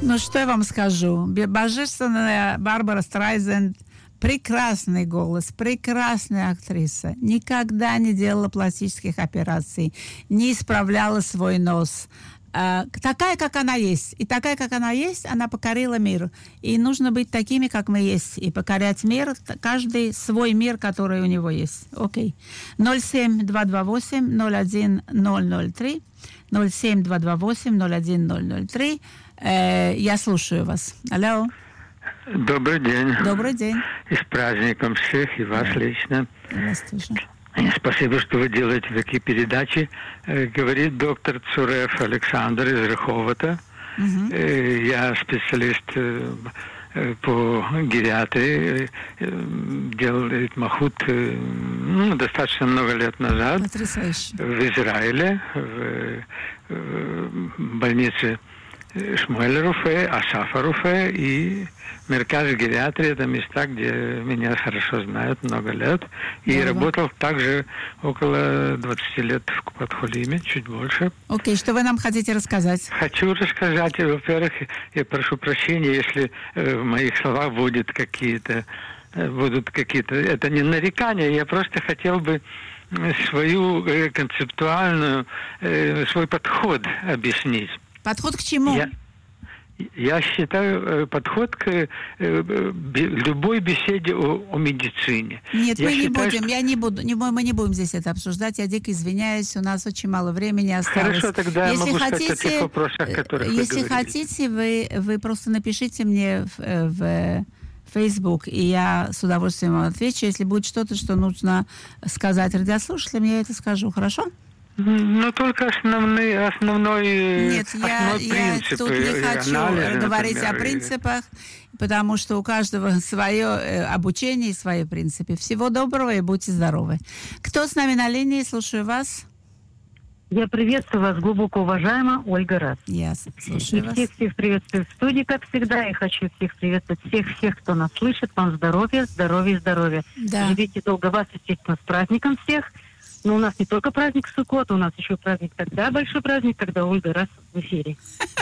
Ну, что я вам скажу? Божественная Барбара Страйзенд, прекрасный голос, прекрасная актриса. Никогда не делала пластических операций, не исправляла свой нос. Такая, как она есть. И такая, как она есть, она покорила мир. И нужно быть такими, как мы есть. И покорять мир, каждый свой мир, который у него есть. Окей. 07228-01003. 07228-01003. Я слушаю вас. Алло. Добрый день. Добрый день. И с праздником всех, и вас лично. И вас тоже. Спасибо, что вы делаете такие передачи. Говорит доктор Цурев Александр из Раховата. Я специалист по гериатрии. Делал Итмахут достаточно много лет назад. Потрясающе. В Израиле, в больнице Шмуэль Руфе, Асафа Руфе и Мерказ гериатрии. Это места, где меня хорошо знают много лет. И работал также около 20 лет в Купат-Холиме, чуть больше. Окей, что вы нам хотите рассказать? Хочу рассказать, во-первых, я прошу прощения, если в моих словах будут какие-то, это не нарекания, я просто хотел бы свою концептуальную, свой подход объяснить. Подход к чему? Я считаю подход к любой беседе о медицине. Нет, мы не будем здесь это обсуждать. Я дико извиняюсь, у нас очень мало времени осталось. Хорошо, тогда я могу сказать о тех вопросах, о которых если вы хотите, вы просто напишите мне в Facebook, и я с удовольствием вам отвечу. Если будет что-то, что нужно сказать радиослушателям, я это скажу. Хорошо? Ну, только основной Нет, я тут не хочу говорить о принципах, потому что у каждого свое обучение и свои принципы. Всего доброго и будьте здоровы. Кто с нами на линии? Слушаю вас. Я приветствую вас, глубоко уважаемая Ольга Рас. Я слушаю вас. Всех приветствую в студии, как всегда, и хочу всех приветствовать, всех, кто нас слышит. Вам здоровья. Да. Живите долго, вас, естественно, с праздником всех. Но у нас не только праздник Суккот, у нас еще праздник тогда, большой праздник, когда Ольга Рас в эфире.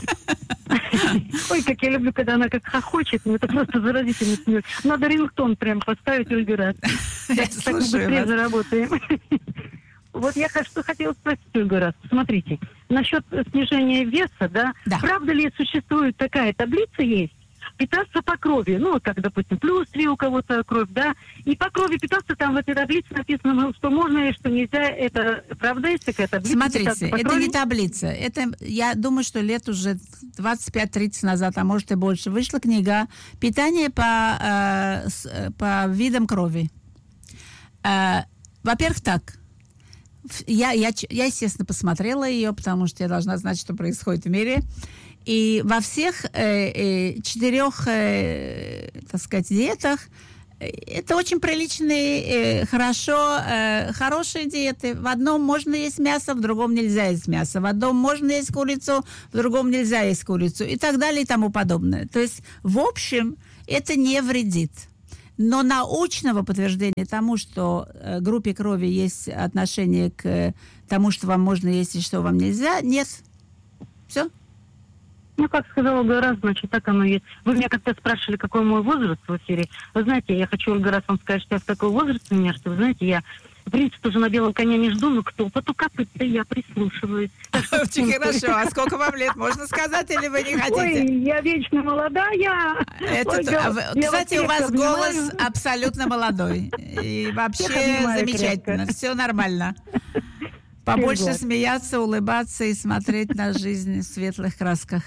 Ой, как я люблю, когда она как хохочет, это просто заразительно смех. Надо рингтон прям поставить Ольге Рас. Так мы быстрее заработаем. Вот я что хотела спросить, Ольга Рас. Смотрите, насчет снижения веса, да, правда ли существует такая таблица есть? Питаться по крови, ну, как, допустим, плюс 3 у кого-то кровь, да, и по крови питаться, там в этой таблице написано, что можно и что нельзя, это правда есть такая таблица? Смотрите, это не таблица, это, я думаю, что лет уже 25-30 назад, а может и больше, вышла книга «Питание по видам крови». Во-первых, так, я, естественно, посмотрела ее, потому что я должна знать, что происходит в мире. И во всех 4, так сказать, диетах это очень приличные, хорошие диеты. В одном можно есть мясо, в другом нельзя есть мясо. В одном можно есть курицу, в другом нельзя есть курицу. И так далее, и тому подобное. То есть, в общем, это не вредит. Но научного подтверждения тому, что группе крови есть отношение к тому, что вам можно есть и что вам нельзя, нет. Все. Ну, как сказала Ольга Рас, значит, так оно есть. Вы меня как-то спрашивали, какой мой возраст в эфире. Вы знаете, я хочу, Ольга Рас, вам сказать, что я в такой возраст у меня, что, вы знаете, я, в принципе, тоже на белом коне не жду, но кто потукапает-то, я прислушиваюсь. Очень хорошо. А сколько вам лет, можно сказать, или вы не хотите? Ой, я вечно молодая. Кстати, у вас голос абсолютно молодой. И вообще замечательно. Все нормально. Побольше смеяться, улыбаться и смотреть на жизнь в светлых красках.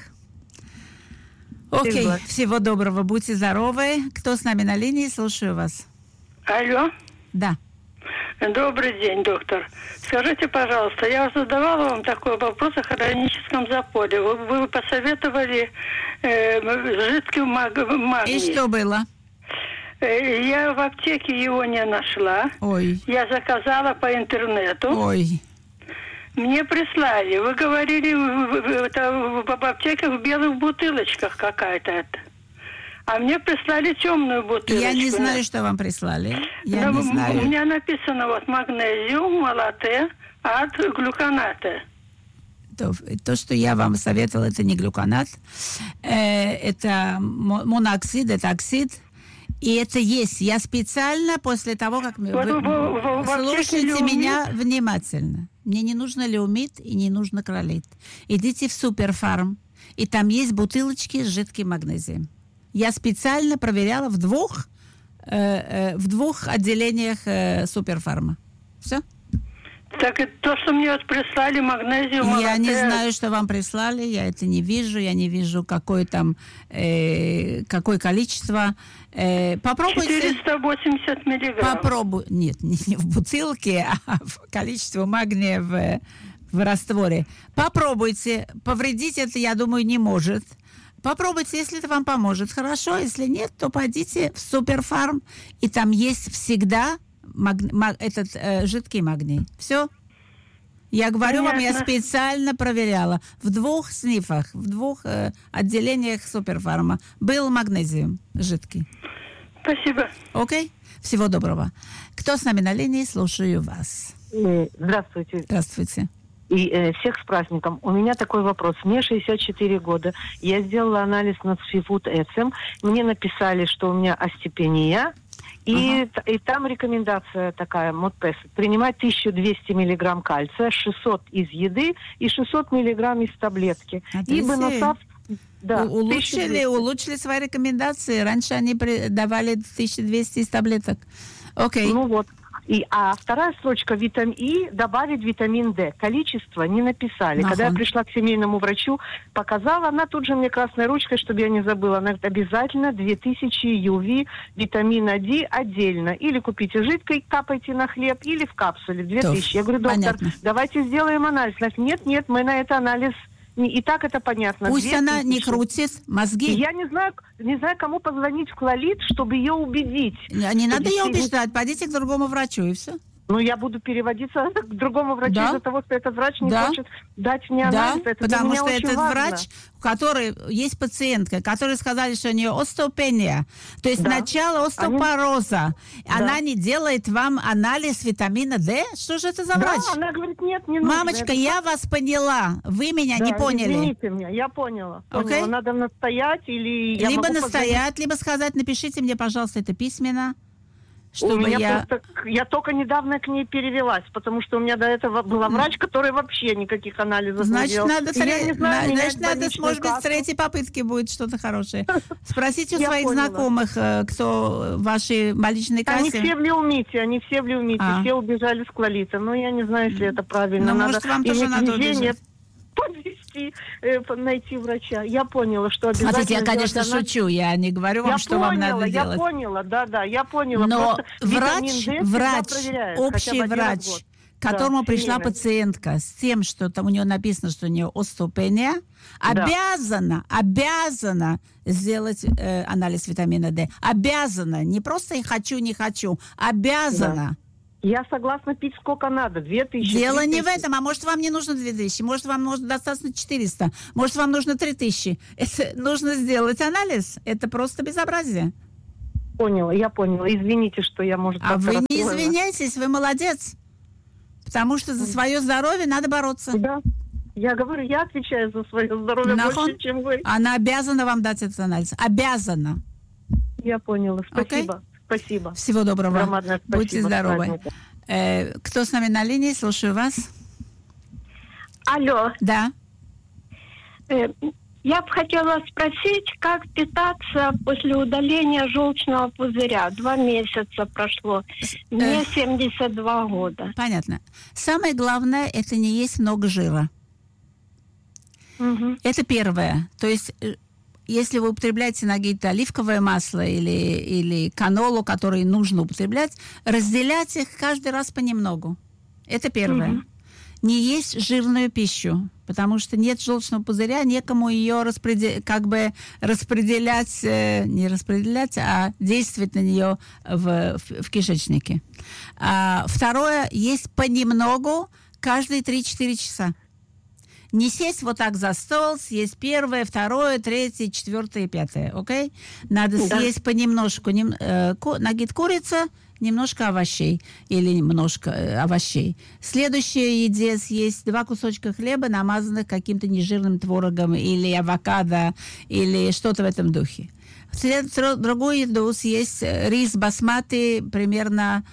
Окей, всего доброго, будьте здоровы. Кто с нами на линии? Слушаю вас. Алло. Да. Добрый день, доктор. Скажите, пожалуйста, я задавала вам такой вопрос о хроническом запоре. Вы посоветовали жидкий магний. И что было? Я в аптеке его не нашла. Ой. Я заказала по интернету. Ой. Мне прислали. Вы говорили, в аптеке в белых бутылочках какая-то это. А мне прислали темную бутылочку. Я не знаю, что вам прислали. Я не знаю. У меня написано вот магнезиум, малате от глюконата. То, что я вам советовала, это не глюконат. это моноксид, это оксид. И это есть. Я специально после того, как... Слушайте меня внимательно. Мне не нужно леумид и не нужно кролит. Идите в Суперфарм, и там есть бутылочки с жидким магнезием. Я специально проверяла в двух отделениях Суперфарма. Все? Так это то, что мне вот прислали, магнезиум. Я не знаю, что вам прислали, я это не вижу, я не вижу, какое количество. Попробуйте. 480 миллиграмм. Нет, не в бутылке, а в количестве магния в растворе. Попробуйте. Повредить это, я думаю, не может. Попробуйте, если это вам поможет. Хорошо, если нет, то пойдите в Суперфарм, и там есть всегда этот жидкий магний. Все. Я говорю вам, я специально проверяла. В 2 снифах, в 2 отделениях Суперфарма был магнезиум жидкий. Спасибо. Окей? Всего доброго. Кто с нами на линии? Слушаю вас. Здравствуйте. Здравствуйте. И всех с праздником. У меня такой вопрос. Мне 64 года. Я сделала анализ на Цвифут Эцем. Мне написали, что у меня остеопения. И там рекомендация такая, Мотпес, принимать 1200 миллиграмм кальция, 600 из еды и 600 миллиграмм из таблетки. Ибо Носав... Да, улучшили свои рекомендации. Раньше они давали 1200 из таблеток. Окей. Ну вот. А вторая строчка витамин И добавить витамин D. Количество не написали. Когда я пришла к семейному врачу, показала, она тут же мне красной ручкой, чтобы я не забыла, она говорит, обязательно 2000 UV витамина D отдельно. Или купите жидкой, капайте на хлеб, или в капсуле 2000. Я говорю, доктор, давайте сделаем анализ. Нет, мы на это анализ... И так это понятно. Пусть она не крутит мозги. Я не знаю, кому позвонить в Клолит, чтобы ее убедить. Не надо ее убеждать. Пойдите к другому врачу, и все. Ну, я буду переводиться к другому врачу из-за того, что этот врач не хочет дать мне анализ. Это потому что этот важно. Врач, у которой есть пациентка, которая сказали, что у нее остеопения, то есть начало остеопороза. Она не делает вам анализ витамина D? Что же это за врач? Да, она говорит, нет, не нужно. Мамочка, я вас поняла. Вы меня не поняли. Извините меня, я поняла. Надо настоять или... Либо настоять, либо сказать, напишите мне, пожалуйста, это письменно. Чтобы я только недавно к ней перевелась, потому что у меня до этого была врач, который вообще никаких анализов не делал. Значит, может быть, с третьей попытки будет что-то хорошее. Спросите у своих знакомых, кто в вашей больничной кассе. Они все в Леумите, все убежали с Клолита. Но я не знаю, если это правильно. Может, вам тоже надо убежать. Подвести, найти врача. Я поняла, что обязательно... Смотрите, я, конечно, шучу, я не говорю вам, что вам надо делать. Я поняла, я поняла. Но общий врач, к которому пришла пациентка с тем, что там у нее написано, что у нее остеопения, обязана сделать анализ витамина D. Обязана. Не просто хочу, не хочу. Обязана. Я согласна пить сколько надо, 2000. Дело не в этом, а может вам не нужно 2000, может вам достаточно 400, может вам нужно 3000. Это нужно сделать анализ, это просто безобразие. Я поняла. Извините, что я, может, А вы не извиняйтесь, вы молодец. Потому что за свое здоровье надо бороться. Да. Я говорю, я отвечаю за свое здоровье больше, чем вы. Она обязана вам дать этот анализ. Обязана. Я поняла. Спасибо. Okay? Спасибо. Всего доброго. Громадное спасибо. Будьте здоровы. Кто с нами на линии? Слушаю вас. Алло. Да. Я бы хотела спросить, как питаться после удаления желчного пузыря. 2 месяца прошло. Мне 72 года. Понятно. Самое главное, это не есть много жира. Это первое. То есть... Если вы употребляете на какие-то оливковое масло или канолу, которые нужно употреблять, разделять их каждый раз понемногу. Это первое. Не есть жирную пищу, потому что нет желчного пузыря, некому ее распределять, не распределять, а действовать на нее в кишечнике. Второе, есть понемногу каждые 3-4 часа. Не сесть вот так за стол, съесть 1, 2, 3, 4, 5, окей? Надо съесть понемножку. Нагид курица, немножко овощей или немножко овощей. В следующей еде съесть 2 кусочка хлеба, намазанных каким-то нежирным творогом или авокадо, или что-то в этом духе. В другую еду съесть рис басмати, примерно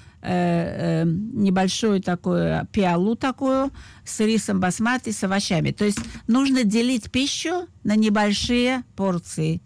небольшую такую пиалу такую, с рисом басмати, с овощами. То есть нужно делить пищу на небольшие порции.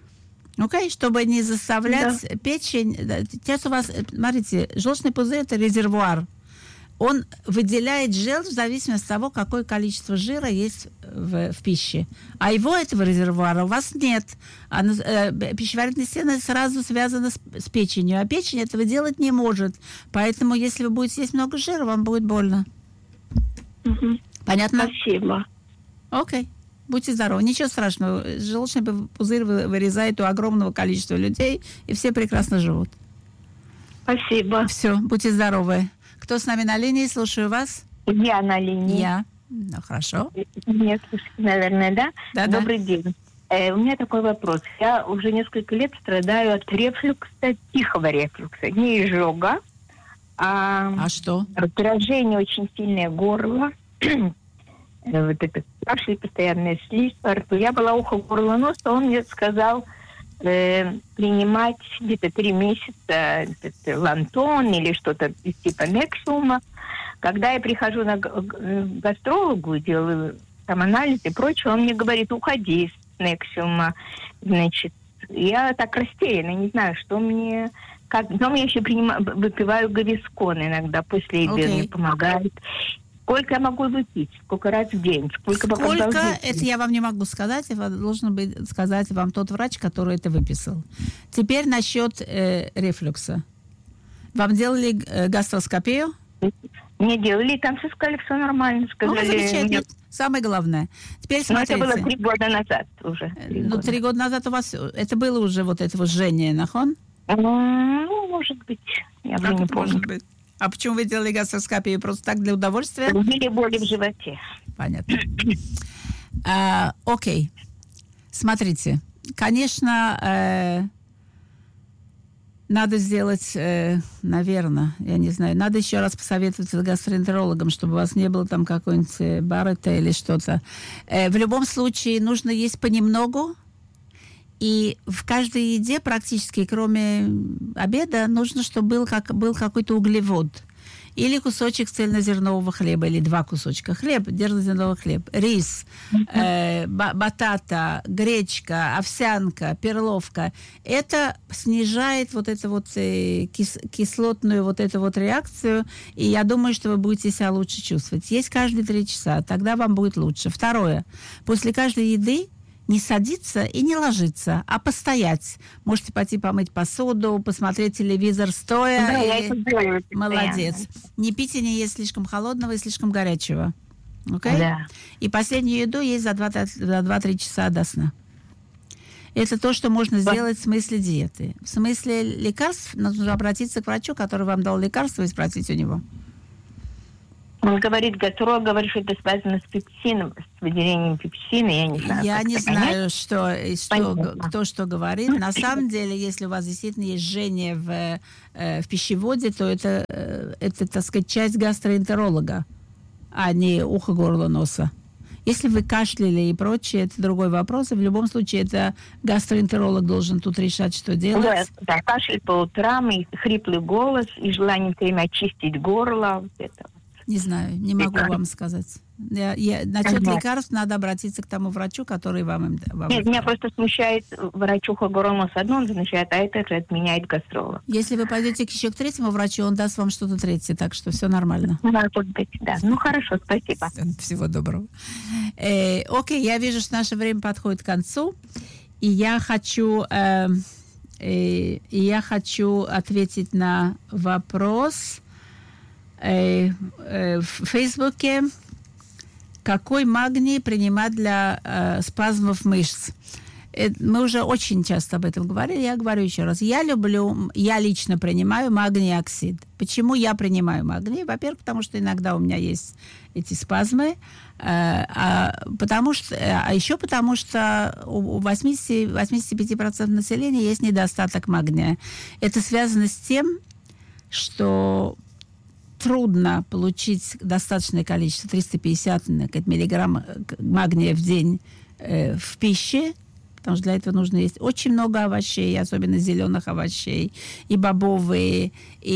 Чтобы не заставлять печень. Сейчас у вас, смотрите, желчный пузырь – это резервуар. Он выделяет желчь в зависимости от того, какое количество жира есть в пище. А этого резервуара у вас нет. Пищеварительная система сразу связана с печенью, а печень этого делать не может. Поэтому, если вы будете есть много жира, вам будет больно. Угу. Понятно? Спасибо. Окей. Будьте здоровы. Ничего страшного. Желчный пузырь вырезает у огромного количества людей, и все прекрасно живут. Спасибо. Все, будьте здоровы. Кто с нами на линии? Слушаю вас. Я на линии. Я. Ну, хорошо. Нет, наверное, да? Да. Добрый день. У меня такой вопрос. Я уже несколько лет страдаю от рефлюкса, тихого рефлюкса. Не изжога, а что? Раздражение, очень сильное горло. Вот это кашель, постоянная слизь во рту. Я была ухо, горло, нос, а он мне сказал принимать где-то 3 месяца лантон или что-то из типа Нексиума. Когда я прихожу к гастрологу, делаю там анализ и прочее, он мне говорит, уходи с Нексиума. Значит, я так растеряна, не знаю, что мне... Но я еще выпиваю Гавискон иногда после еды, мне помогает. Сколько я могу выпить? Сколько раз в день? Сколько это я вам не могу сказать. Должен быть сказать вам тот врач, который это выписал. Теперь насчет рефлюкса. Вам делали гастроскопию? Не делали. Там все сказали, все нормально. Сказали, самое главное. Теперь смотрите. Но это было 3 года назад уже. 3 года назад у вас... Это было уже вот это жжение, нахон? Ну, может быть. Я уже не помню. Может быть. А почему вы делали гастроскопию? Просто так для удовольствия? Были боли в животе. Понятно. Окей. Смотрите. Конечно, надо сделать, наверное, я не знаю, надо еще раз посоветоваться с гастроэнтерологом, чтобы у вас не было там какой-нибудь баррета или что-то. В любом случае нужно есть понемногу. И в каждой еде практически, кроме обеда, нужно, чтобы был какой-то углевод. Или кусочек цельнозернового хлеба, или 2 кусочка. Цельнозерновый хлеб, рис, батата, гречка, овсянка, перловка. Это снижает вот эту вот кислотную вот эту вот реакцию, и я думаю, что вы будете себя лучше чувствовать. Есть каждые 3 часа, тогда вам будет лучше. Второе. После каждой еды не садиться и не ложиться, а постоять. Можете пойти помыть посуду, посмотреть телевизор стоя. Да, я это делаю. Молодец. Не пить и не есть слишком холодного и слишком горячего. Окей? Да. И последнюю еду есть за 2-3 часа до сна. Это то, что можно сделать в смысле диеты. В смысле лекарств нужно обратиться к врачу, который вам дал лекарство, и спросить у него. Он говорит, гастролог говорит, что это связано с пепсином, с выделением пепсина. Я не знаю. Я не знаю, кто что говорит. На самом деле, если у вас действительно есть жжение в пищеводе, то это, так сказать, часть гастроэнтеролога, а не ухо, горло, носа. Если вы кашляли и прочее, это другой вопрос. И в любом случае, это гастроэнтеролог должен тут решать, что делать. Да, кашель по утрам, и хриплый голос, и желание все время очистить горло. Вот это. Не знаю, не могу вам сказать. Насчет лекарств надо обратиться к тому врачу, который вам Нет, меня просто смущает врачуха горло одно он назначает, а это же отменяет гастролог. Если вы пойдете еще к 3-му врачу, он даст вам что-то 3-е, так что все нормально. Может быть, да. Ну, хорошо, спасибо. Всего доброго. Окей, я вижу, что наше время подходит к концу, и я хочу ответить на вопрос в Фейсбуке. Какой магний принимать для спазмов мышц? Мы уже очень часто об этом говорили. Я говорю еще раз. Я лично принимаю магний оксид. Почему я принимаю магний? Во-первых, потому что иногда у меня есть эти спазмы. А еще потому что у 85% населения есть недостаток магния. Это связано с тем, что трудно получить достаточное количество, 350 миллиграмм магния в день в пище, потому что для этого нужно есть очень много овощей, особенно зеленых овощей, и бобовые,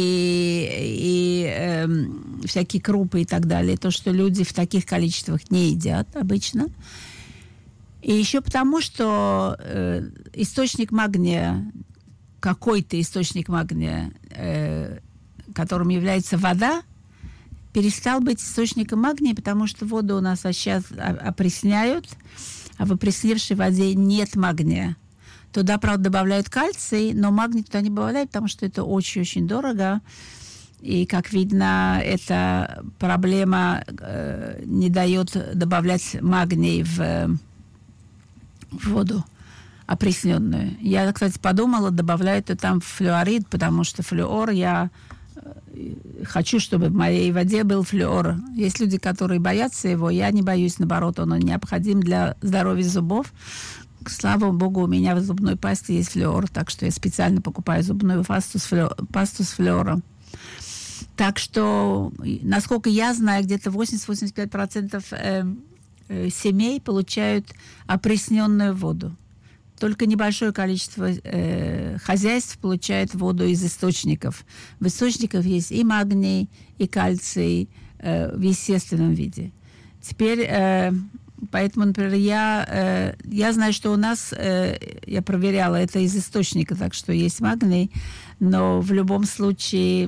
и всякие крупы и так далее. То, что люди в таких количествах не едят обычно. И еще потому, что источник магния, какой-то источник магния, которым является вода, перестал быть источником магния, потому что воду у нас сейчас опресняют, а в опресневшей воде нет магния. Туда, правда, добавляют кальций, но магний туда не добавляют, потому что это очень-очень дорого. И, как видно, эта проблема не дает добавлять магний в воду опресненную. Я, кстати, подумала, добавляют там флюорид, потому что флюор, я хочу, чтобы в моей воде был флюор. Есть люди, которые боятся его, я не боюсь, наоборот, он необходим для здоровья зубов. Слава богу, у меня в зубной пасте есть флюор, так что я специально покупаю зубную пасту с флюором. Так что, насколько я знаю, где-то 80-85% семей получают опресненную воду. Только небольшое количество хозяйств получает воду из источников. В источниках есть и магний, и кальций в естественном виде. Теперь, поэтому, например, я знаю, что у нас, я проверяла, это из источника, так что есть магний, но в любом случае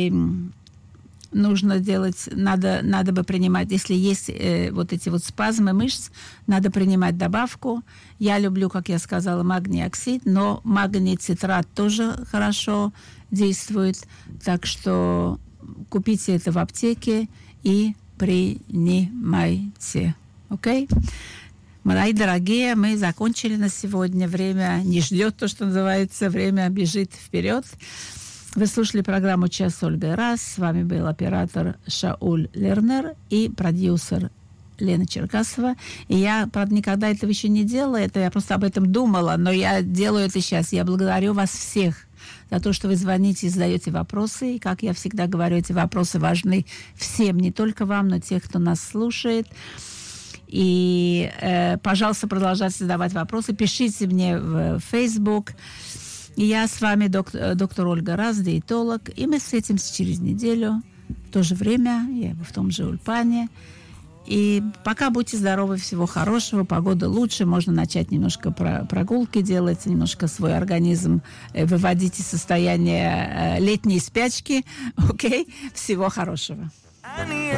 нужно делать, надо бы принимать, если есть вот эти вот спазмы мышц, надо принимать добавку. Я люблю, как я сказала, магний оксид, но магний цитрат тоже хорошо действует, так что купите это в аптеке и принимайте. Окей? Мои дорогие, мы закончили на сегодня. Время не ждет, то, что называется, время бежит вперед. Вы слушали программу «Час с Ольгой Раз». С вами был оператор Шауль Лернер и продюсер Лена Черкасова. И я, правда, никогда этого еще не делала. Я просто об этом думала, но я делаю это сейчас. Я благодарю вас всех за то, что вы звоните и задаете вопросы. И, как я всегда говорю, эти вопросы важны всем, не только вам, но тех, кто нас слушает. И, пожалуйста, продолжайте задавать вопросы. Пишите мне в Facebook. И я с вами доктор Ольга Раз, диетолог. И мы встретимся через неделю. В то же время, я в том же Ульпане. И пока будьте здоровы, всего хорошего, погода лучше, можно начать немножко прогулки делать, немножко свой организм выводить из состояния летней спячки. Окей? Всего хорошего.